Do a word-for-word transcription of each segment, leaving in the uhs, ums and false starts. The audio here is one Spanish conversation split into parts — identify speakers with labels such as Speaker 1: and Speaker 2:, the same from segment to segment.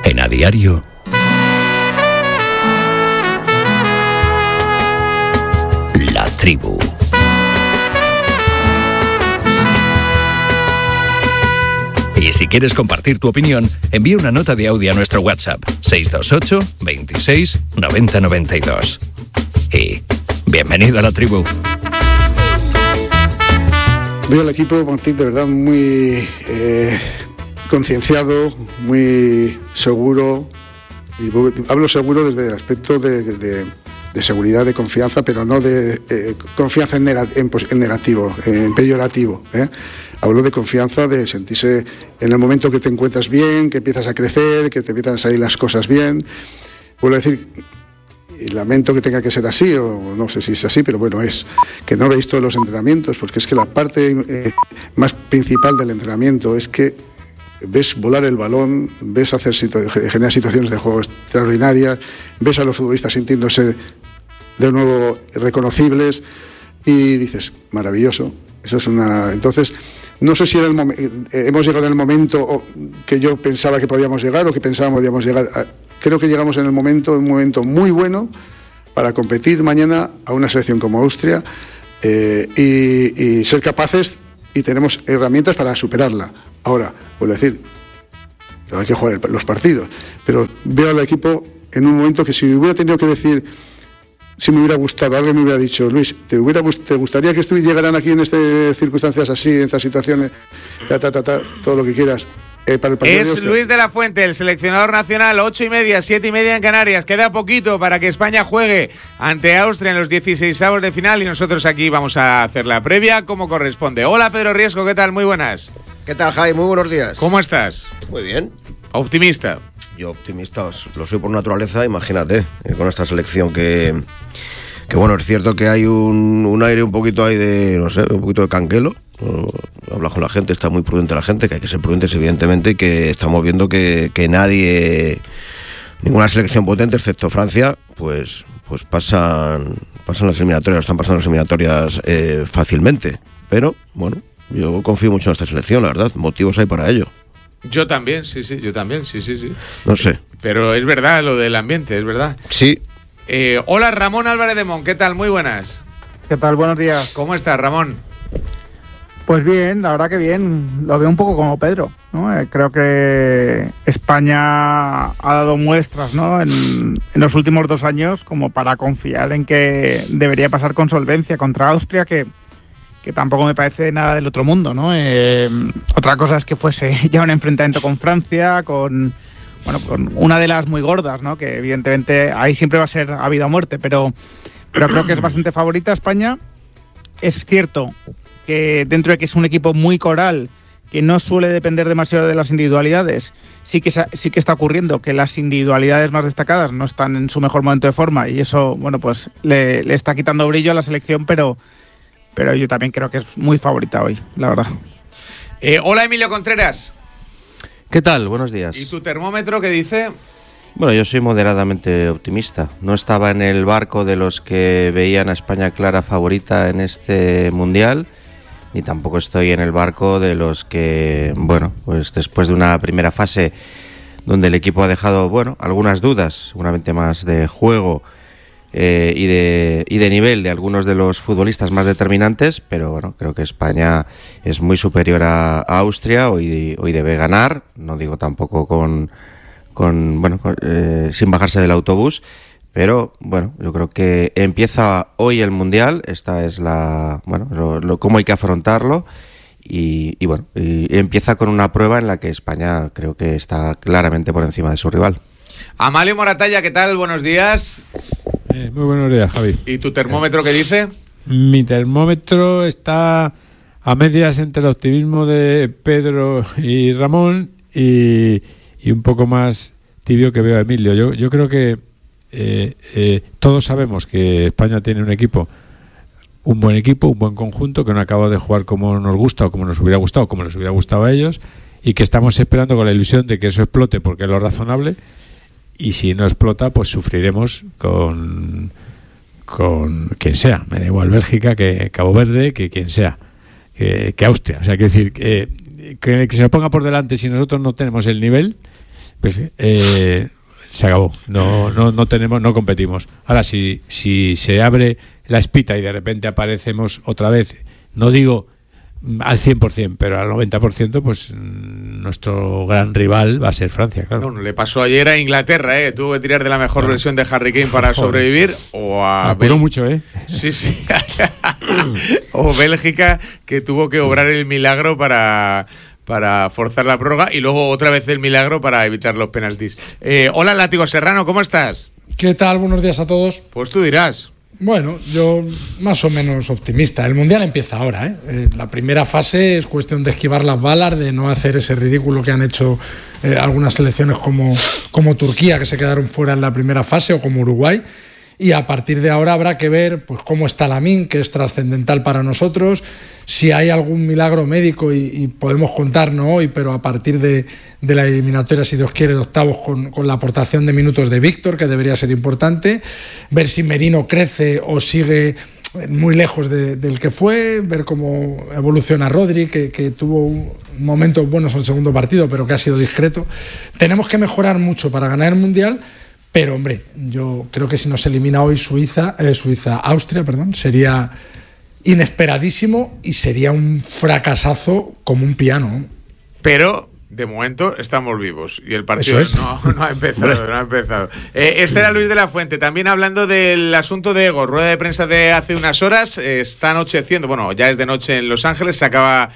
Speaker 1: En A Diario, La Tribu. Y si quieres compartir tu opinión, envía una nota de audio a nuestro WhatsApp seis dos ocho, veintiséis, noventa noventa y dos. Y bienvenido a La Tribu.
Speaker 2: Veo al equipo, Martín, de verdad muy eh, concienciado, muy seguro. Y hablo seguro desde el aspecto de, de, de seguridad, de confianza, pero no de eh, confianza en, neg- en, en negativo, en peyorativo, ¿eh? Hablo de confianza, de sentirse en el momento que te encuentras bien, que empiezas a crecer, que te empiezan a salir las cosas bien. Vuelvo a decir, y lamento que tenga que ser así, o no sé si es así, pero bueno, es que no veis todos los entrenamientos, porque es que la parte eh, más principal del entrenamiento es que ves volar el balón, ves hacer situ- generar situaciones de juego extraordinarias, ves a los futbolistas sintiéndose de nuevo reconocibles y dices, maravilloso. Eso es una... Entonces, no sé si era el mom- hemos llegado en el momento que yo pensaba que podíamos llegar o que pensábamos que podíamos llegar. A... Creo que llegamos en el momento, un momento muy bueno para competir mañana a una selección como Austria eh, y, y ser capaces, y tenemos herramientas para superarla. Ahora, vuelvo a decir, hay que jugar el, los partidos, pero veo al equipo en un momento que si hubiera tenido que decir... Si me hubiera gustado, alguien me hubiera dicho, Luis, ¿te, hubiera, te gustaría que estuvieran llegaran aquí en estas circunstancias así, en estas situaciones, ta, ta, ta, ta, todo lo que quieras? Eh, para el partido
Speaker 3: es de Luis de la Fuente, el seleccionador nacional, ocho y media, siete y media en Canarias. Queda poquito para que España juegue ante Austria en los dieciseisavos de final y nosotros aquí vamos a hacer la previa como corresponde. Hola Pedro Riesco, ¿qué tal? Muy buenas.
Speaker 4: ¿Qué tal, Javi? Muy buenos días.
Speaker 3: ¿Cómo estás?
Speaker 4: Muy bien.
Speaker 3: ¿Optimista?
Speaker 4: Yo optimista, lo soy por naturaleza, imagínate, eh, con esta selección que, que bueno, es cierto que hay un, un aire un poquito ahí de, no sé, un poquito de canguelo. Habla con la gente, está muy prudente la gente, que hay que ser prudentes evidentemente, y que estamos viendo que, que nadie, ninguna selección potente, excepto Francia, pues pues pasan pasan las eliminatorias, están pasando las eliminatorias eh, fácilmente. Pero, bueno, yo confío mucho en esta selección, la verdad, motivos hay para ello.
Speaker 3: Yo también, sí, sí, yo también, sí, sí, sí.
Speaker 4: No sé.
Speaker 3: Pero es verdad lo del ambiente, es verdad.
Speaker 4: Sí.
Speaker 3: Eh, hola Ramón Álvarez de Mon, ¿qué tal? Muy buenas.
Speaker 5: ¿Qué tal? Buenos días.
Speaker 3: ¿Cómo estás, Ramón?
Speaker 5: Pues bien, la verdad que bien. Lo veo un poco como Pedro, ¿no? Eh, creo que España ha dado muestras, ¿no? En, en los últimos dos años como para confiar en que debería pasar con solvencia contra Austria, que... que tampoco me parece nada del otro mundo, ¿no? Eh, otra cosa es que fuese ya un enfrentamiento con Francia, con bueno, con una de las muy gordas, ¿no? Que evidentemente ahí siempre va a ser a vida o muerte, pero, pero creo que es bastante favorita España. Es cierto que dentro de que es un equipo muy coral, que no suele depender demasiado de las individualidades, sí que sí que está ocurriendo que las individualidades más destacadas no están en su mejor momento de forma y eso, bueno, pues le, le está quitando brillo a la selección, pero Pero yo también creo que es muy favorita hoy, la verdad.
Speaker 3: Eh, hola, Emilio Contreras.
Speaker 6: ¿Qué tal? Buenos días.
Speaker 3: ¿Y tu termómetro qué dice?
Speaker 6: Bueno, yo soy moderadamente optimista. No estaba en el barco de los que veían a España clara favorita en este Mundial, ni tampoco estoy en el barco de los que, bueno, pues después de una primera fase donde el equipo ha dejado, bueno, algunas dudas, seguramente más de juego, Eh, y de y de nivel de algunos de los futbolistas más determinantes, pero bueno, creo que España es muy superior a, a Austria, hoy, hoy debe ganar, no digo tampoco con, con bueno con, eh, sin bajarse del autobús, pero bueno, yo creo que empieza hoy el Mundial, esta es la, bueno, lo, lo, cómo hay que afrontarlo y, y bueno, y empieza con una prueba en la que España creo que está claramente por encima de su rival.
Speaker 3: Amalio Moratalla, ¿qué tal? Buenos días.
Speaker 7: Eh, muy buenos días, Javi.
Speaker 3: ¿Y tu termómetro qué dice?
Speaker 7: Mi termómetro está a medias entre el optimismo de Pedro y Ramón y, y un poco más tibio que veo a Emilio. Yo, yo creo que eh, eh, todos sabemos que España tiene un equipo, un buen equipo, un buen conjunto, que no acaba de jugar como nos gusta o como nos hubiera gustado, como les hubiera gustado a ellos, y que estamos esperando con la ilusión de que eso explote porque es lo razonable. Y si no explota, pues sufriremos con, con quien sea. Me da igual Bélgica que Cabo Verde, que quien sea, que, que Austria. O sea, quiero decir, que, que se nos ponga por delante si nosotros no tenemos el nivel, pues eh, se acabó. No, no, no tenemos, no competimos. Ahora, si, si se abre la espita y de repente aparecemos otra vez, no digo al cien por ciento, pero al noventa por ciento, pues nuestro gran rival va a ser Francia, claro.
Speaker 3: Bueno, le pasó ayer a Inglaterra, ¿eh? Tuvo que tirar de la mejor
Speaker 7: claro.
Speaker 3: versión de Harry Kane para sobrevivir. O a
Speaker 7: Apuró
Speaker 3: Bel-
Speaker 7: mucho, ¿eh?
Speaker 3: Sí, sí. O Bélgica, que tuvo que obrar el milagro para... para forzar la prórroga y luego otra vez el milagro para evitar los penaltis. Eh, hola, Látigo Serrano, ¿cómo estás?
Speaker 8: ¿Qué tal? Buenos días a todos.
Speaker 3: Pues tú dirás.
Speaker 8: Bueno, yo más o menos optimista. El Mundial empieza ahora, ¿eh? Eh, la primera fase es cuestión de esquivar las balas, de no hacer ese ridículo que han hecho eh, algunas selecciones como, como Turquía, que se quedaron fuera en la primera fase, o como Uruguay. Y a partir de ahora habrá que ver pues cómo está Lamine, que es trascendental para nosotros, si hay algún milagro médico y, y podemos contar, no hoy, pero a partir de, de la eliminatoria, si Dios quiere, de octavos, con, con la aportación de minutos de Víctor, que debería ser importante, ver si Merino crece o sigue muy lejos de, del que fue, ver cómo evoluciona Rodri, que, que tuvo momentos buenos en el segundo partido, pero que ha sido discreto. Tenemos que mejorar mucho para ganar el Mundial. Pero, hombre, yo creo que si nos elimina hoy Suiza, eh, Suiza, Austria, perdón, sería inesperadísimo y sería un fracasazo como un piano.
Speaker 3: Pero, de momento, estamos vivos y el partido
Speaker 8: es.
Speaker 3: no, no ha empezado. No ha empezado. Eh, este era Luis de la Fuente, también hablando del asunto de Ego. Rueda de prensa de hace unas horas, eh, está anocheciendo, bueno, ya es de noche en Los Ángeles, se acaba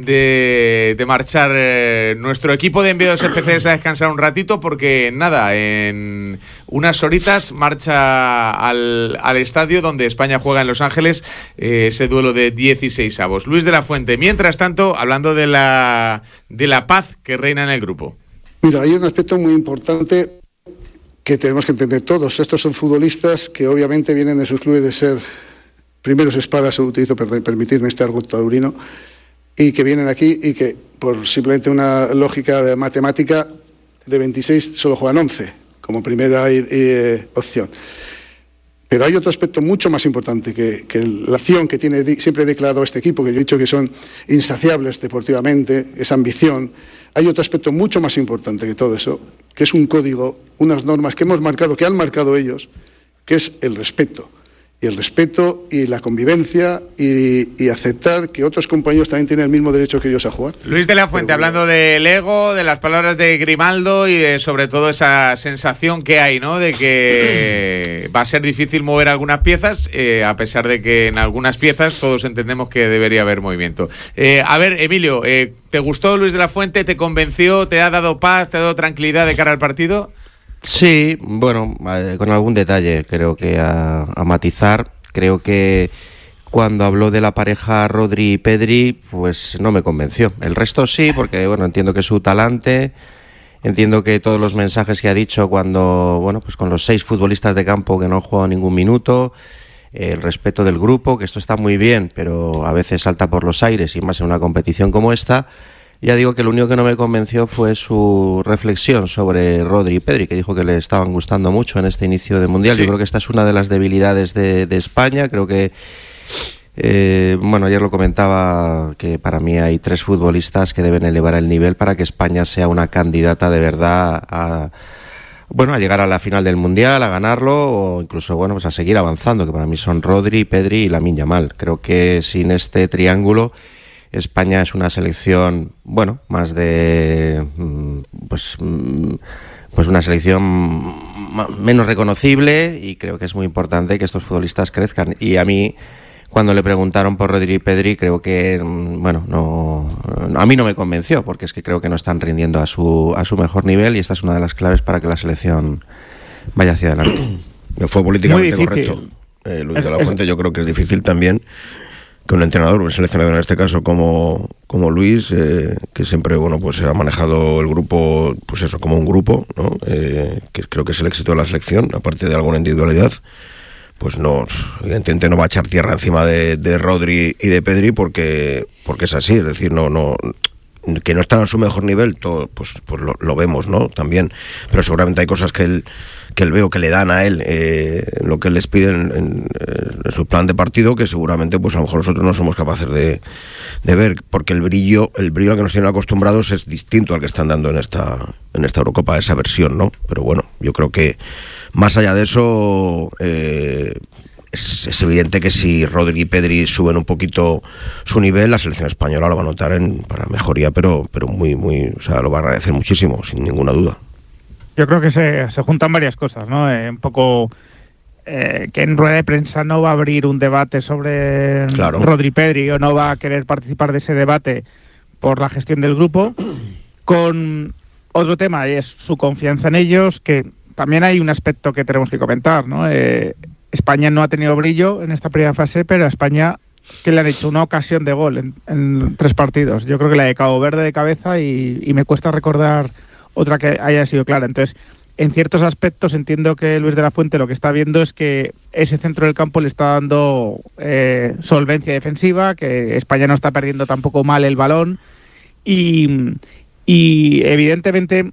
Speaker 3: de, de marchar eh, nuestro equipo de enviados especiales a descansar un ratito porque nada, en unas horitas marcha al, al estadio donde España juega en Los Ángeles eh, ese duelo de dieciséis avos. Luis de la Fuente, mientras tanto, hablando de la, de la paz que reina en el grupo.
Speaker 2: Mira, hay un aspecto muy importante que tenemos que entender todos. Estos son futbolistas que obviamente vienen de sus clubes de ser primeros espadas, utilizo, perdón, permitirme este argot taurino, y que vienen aquí y que por simplemente una lógica de matemática de veintiséis solo juegan once como primera y, y, eh, opción. Pero hay otro aspecto mucho más importante que, que la acción que tiene siempre he declarado este equipo, que yo he dicho que son insaciables deportivamente, esa ambición. Hay otro aspecto mucho más importante que todo eso, que es un código, unas normas que hemos marcado, que han marcado ellos, que es el respeto. Y el respeto y la convivencia y, y aceptar que otros compañeros también tienen el mismo derecho que ellos a jugar.
Speaker 3: Luis de la Fuente, bueno, hablando del ego, de las palabras de Grimaldo y de sobre todo esa sensación que hay, ¿no? De que va a ser difícil mover algunas piezas, eh, a pesar de que en algunas piezas todos entendemos que debería haber movimiento. Eh, a ver, Emilio, eh, ¿te gustó Luis de la Fuente? ¿Te convenció? ¿Te ha dado paz? ¿Te ha dado tranquilidad de cara al partido?
Speaker 6: Sí, bueno, eh, con algún detalle creo que a, a matizar. Creo que cuando habló de la pareja Rodri y Pedri, pues no me convenció. El resto sí, porque bueno, entiendo que es su talante, entiendo que todos los mensajes que ha dicho cuando, bueno, pues con los seis futbolistas de campo que no han jugado ningún minuto, eh, el respeto del grupo, que esto está muy bien, pero a veces salta por los aires y más en una competición como esta. Ya digo que lo único que no me convenció fue su reflexión sobre Rodri y Pedri, que dijo que le estaban gustando mucho en este inicio de Mundial. Sí. Yo creo que esta es una de las debilidades de, de España. Creo que, eh, bueno, ayer lo comentaba, que para mí hay tres futbolistas que deben elevar el nivel para que España sea una candidata de verdad a, bueno, a llegar a la final del Mundial, a ganarlo o incluso, bueno, pues a seguir avanzando, que para mí son Rodri, Pedri y Lamine Yamal. Creo que sin este triángulo España es una selección, bueno, más de, pues, pues una selección menos reconocible y creo que es muy importante que estos futbolistas crezcan. Y a mí, cuando le preguntaron por Rodri y Pedri, creo que, bueno, no, a mí no me convenció, porque es que creo que no están rindiendo a su, a su mejor nivel y esta es una de las claves para que la selección vaya hacia adelante.
Speaker 4: Fue políticamente correcto. Eh, Luis de la Fuente, yo creo que es difícil también que un entrenador, un seleccionador en este caso como, como Luis, eh, que siempre bueno pues ha manejado el grupo, pues eso, como un grupo, ¿no? Eh, que creo que es el éxito de la selección, aparte de alguna individualidad, pues no, evidentemente no va a echar tierra encima de, de Rodri y de Pedri porque, porque es así, es decir, no, no, que no están a su mejor nivel, todo, pues, pues lo, lo vemos, ¿no? También, pero seguramente hay cosas que él, que él veo que le dan a él, eh, lo que les piden en, en su plan de partido, que seguramente, pues a lo mejor nosotros no somos capaces de, de ver, porque el brillo, el brillo al que nos tienen acostumbrados es distinto al que están dando en esta, en esta Eurocopa, esa versión, ¿no? Pero bueno, yo creo que más allá de eso, eh, Es, es evidente que si Rodri y Pedri suben un poquito su nivel, la selección española lo va a notar en, para mejoría, pero pero muy, muy, o sea, lo va a agradecer muchísimo, sin ninguna duda.
Speaker 5: Yo creo que se, se juntan varias cosas, ¿no? Eh, un poco eh, que en rueda de prensa no va a abrir un debate sobre
Speaker 4: claro.
Speaker 5: Rodri y Pedri, o no va a querer participar de ese debate por la gestión del grupo, con otro tema, y es su confianza en ellos, que también hay un aspecto que tenemos que comentar, ¿no? Eh, España no ha tenido brillo en esta primera fase, pero a España que le han hecho una ocasión de gol en, en tres partidos. Yo creo que la de Cabo Verde de cabeza y, y me cuesta recordar otra que haya sido clara. Entonces, en ciertos aspectos entiendo que Luis de la Fuente lo que está viendo es que ese centro del campo le está dando eh, solvencia defensiva, que España no está perdiendo tampoco mal el balón y, y evidentemente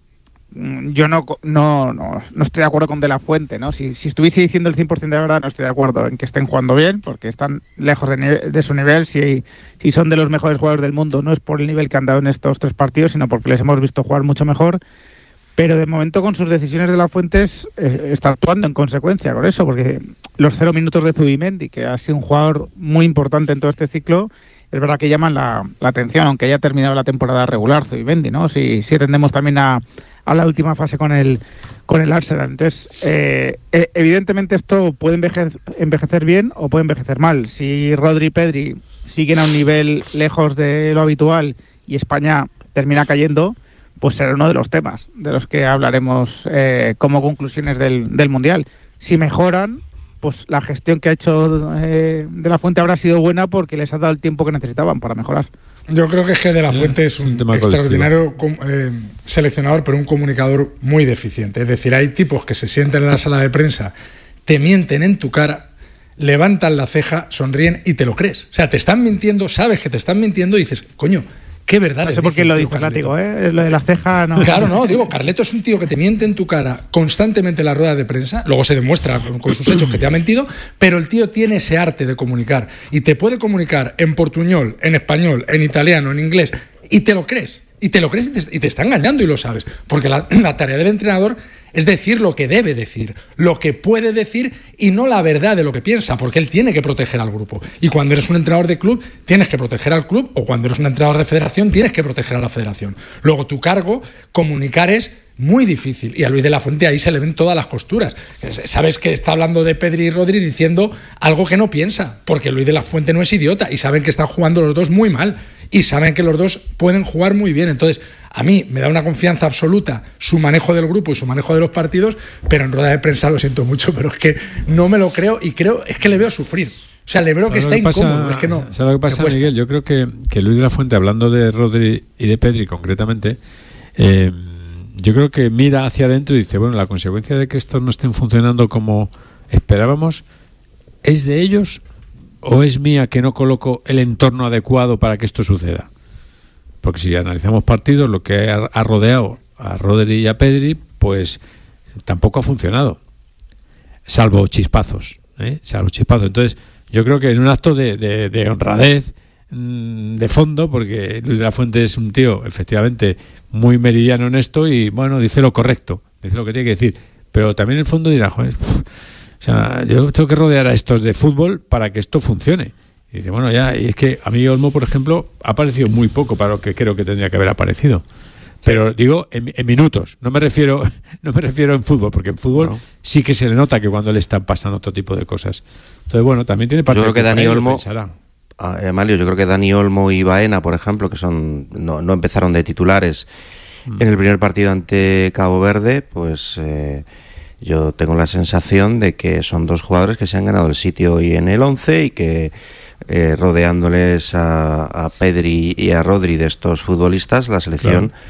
Speaker 5: yo no, no no no estoy de acuerdo con De la Fuente, ¿no? Si, si estuviese diciendo el cien por ciento de verdad, no estoy de acuerdo en que estén jugando bien, porque están lejos de, nivel, de su nivel. Si, si son de los mejores jugadores del mundo, no es por el nivel que han dado en estos tres partidos, sino porque les hemos visto jugar mucho mejor. Pero de momento con sus decisiones De la Fuente eh, está actuando en consecuencia con eso, porque los cero minutos de Zubimendi, que ha sido un jugador muy importante en todo este ciclo, es verdad que llaman la, la atención, aunque haya terminado la temporada regular Zubimendi, ¿no? Si, si atendemos también a a la última fase con el con el Arsenal. Entonces, eh, evidentemente esto puede envejecer, envejecer bien o puede envejecer mal. Si Rodri y Pedri siguen a un nivel lejos de lo habitual y España termina cayendo, pues será uno de los temas de los que hablaremos eh, como conclusiones del, del Mundial. Si mejoran, pues la gestión que ha hecho eh, De la Fuente habrá sido buena porque les ha dado el tiempo que necesitaban para mejorar.
Speaker 8: Yo creo que es que De la Fuente es un, un extraordinario eh, seleccionador, pero un comunicador muy deficiente. Es decir, hay tipos que se sienten en la sala de prensa, te mienten en tu cara, levantan la ceja, sonríen y te lo crees. O sea, te están mintiendo, sabes que te están mintiendo y dices, coño, qué verdad.
Speaker 5: No sé por qué lo dices, Látigo, ¿eh? Lo de la ceja no.
Speaker 8: Claro, no, digo, Carleto es un tío que te miente en tu cara constantemente en la rueda de prensa, luego se demuestra con sus hechos que te ha mentido, pero el tío tiene ese arte de comunicar y te puede comunicar en portuñol, en español, en italiano, en inglés y te lo crees. Y te lo crees y te, y te está engañando y lo sabes. Porque la, la tarea del entrenador es decir lo que debe decir, lo que puede decir y no la verdad de lo que piensa, porque él tiene que proteger al grupo. Y cuando eres un entrenador de club, tienes que proteger al club, o cuando eres un entrenador de federación, tienes que proteger a la federación. Luego, tu cargo, comunicar es muy difícil. Y a Luis de la Fuente ahí se le ven todas las costuras. Sabes que está hablando de Pedri y Rodri diciendo algo que no piensa, porque Luis de la Fuente no es idiota y saben que están jugando los dos muy mal. Y saben que los dos pueden jugar muy bien. Entonces, a mí me da una confianza absoluta su manejo del grupo y su manejo de los partidos, pero en rueda de prensa lo siento mucho, pero es que no me lo creo y creo, es que le veo sufrir. O sea, le veo que está incómodo. Es que no.
Speaker 7: ¿Sabes lo que pasa, Miguel? Yo creo que, que Luis de la Fuente, hablando de Rodri y de Pedri concretamente, eh, yo creo que mira hacia adentro y dice, bueno, la consecuencia de que estos no estén funcionando como esperábamos, ¿es de ellos o es mía que no coloco el entorno adecuado para que esto suceda? Porque si analizamos partidos, lo que ha, ha rodeado a Rodri y a Pedri, pues tampoco ha funcionado, salvo chispazos, ¿eh? salvo chispazos. Entonces, yo creo que en un acto de, de, de honradez, mmm, de fondo, porque Luis de la Fuente es un tío, efectivamente, muy meridiano en esto y, bueno, dice lo correcto, dice lo que tiene que decir, pero también en el fondo dirá, joder, o sea, yo tengo que rodear a estos de fútbol para que esto funcione. Y dice, bueno, ya, y es que a mí Olmo, por ejemplo, ha aparecido muy poco para lo que creo que tendría que haber aparecido. Pero digo, en, en minutos, no me refiero no me refiero en fútbol, porque en fútbol no. Sí que se le nota que cuando le están pasando otro tipo de cosas. Entonces, bueno, también tiene parte
Speaker 6: yo creo que, que Dani Olmo,
Speaker 7: ah,
Speaker 6: eh, Mario, yo creo que Dani Olmo y Baena, por ejemplo, que son no, no empezaron de titulares mm. en el primer partido ante Cabo Verde, pues... Eh, yo tengo la sensación de que son dos jugadores que se han ganado el sitio hoy en el once y que eh, rodeándoles a, a Pedri y a Rodri de estos futbolistas, la selección claro.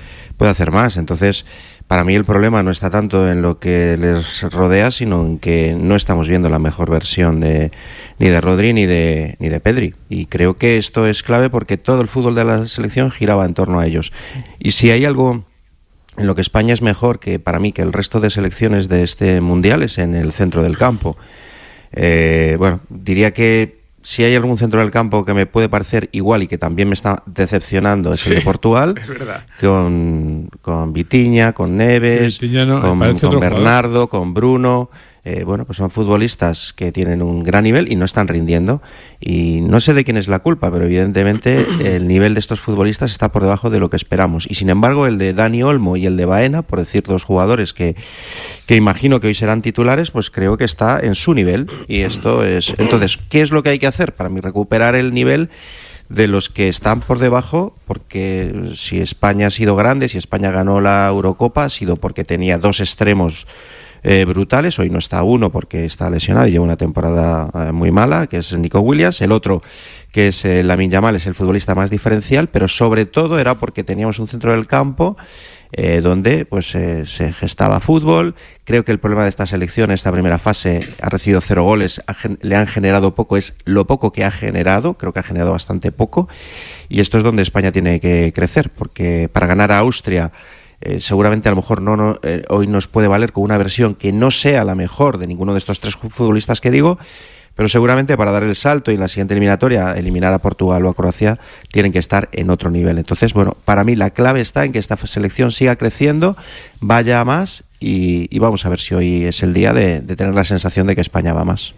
Speaker 6: puede hacer más. Entonces, para mí el problema no está tanto en lo que les rodea, sino en que no estamos viendo la mejor versión de ni de Rodri ni de ni de Pedri. Y creo que esto es clave porque todo el fútbol de la selección giraba en torno a ellos. Y si hay algo en lo que España es mejor que para mí que el resto de selecciones de este mundial es en el centro del campo. Eh, bueno, diría que si hay algún centro del campo que me puede parecer igual y que también me está decepcionando es sí, el de Portugal, con, con Vitinha, con Neves, no, con, con Bernardo, jugador. Con Bruno. Eh, bueno, pues son futbolistas que tienen un gran nivel y no están rindiendo. Y no sé de quién es la culpa, pero evidentemente el nivel de estos futbolistas está por debajo de lo que esperamos. Y sin embargo, el de Dani Olmo y el de Baena, por decir dos jugadores que, que imagino que hoy serán titulares, pues creo que está en su nivel. Y esto es. Entonces, ¿qué es lo que hay que hacer para mí? Recuperar el nivel de los que están por debajo, porque si España ha sido grande, si España ganó la Eurocopa, ha sido porque tenía dos extremos Eh, brutales. Hoy no está uno porque está lesionado y lleva una temporada eh, muy mala, que es Nico Williams. El otro, que es eh, Lamine Yamal, es el futbolista más diferencial, pero sobre todo era porque teníamos un centro del campo eh, donde pues eh, se gestaba fútbol. Creo que el problema de esta selección, esta primera fase, ha recibido cero goles, ha, le han generado poco, es lo poco que ha generado, creo que ha generado bastante poco, y esto es donde España tiene que crecer, porque para ganar a Austria Eh, seguramente a lo mejor no, no eh, hoy nos puede valer con una versión que no sea la mejor de ninguno de estos tres futbolistas que digo, pero seguramente para dar el salto y en la siguiente eliminatoria eliminar a Portugal o a Croacia tienen que estar en otro nivel. Entonces, bueno, para mí la clave está en que esta selección siga creciendo, vaya a más y, y vamos a ver si hoy es el día de, de tener la sensación de que España va más.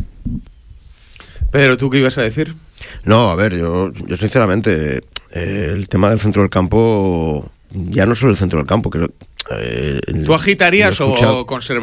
Speaker 3: Pedro, ¿tú qué ibas a decir?
Speaker 4: No, a ver, yo, yo sinceramente eh, el tema del centro del campo, ya no solo el centro del campo, que eh,
Speaker 3: ¿tú agitarías o conservarías?